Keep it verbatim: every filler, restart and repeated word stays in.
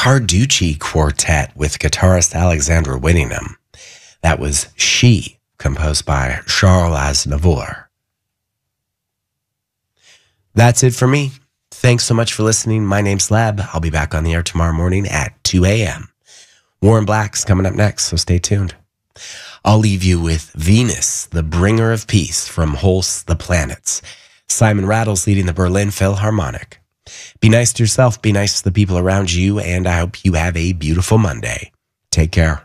Carducci Quartet with guitarist Alexandra Whittingham. That was She, composed by Charles Aznavour. That's it for me. Thanks so much for listening. My name's Leb. I'll be back on the air tomorrow morning at two a.m. Warren Black's coming up next, so stay tuned. I'll leave you with Venus, the Bringer of Peace from Holst the Planets. Simon Rattle's leading the Berlin Philharmonic. Be nice to yourself, be nice to the people around you, and I hope you have a beautiful Monday. Take care.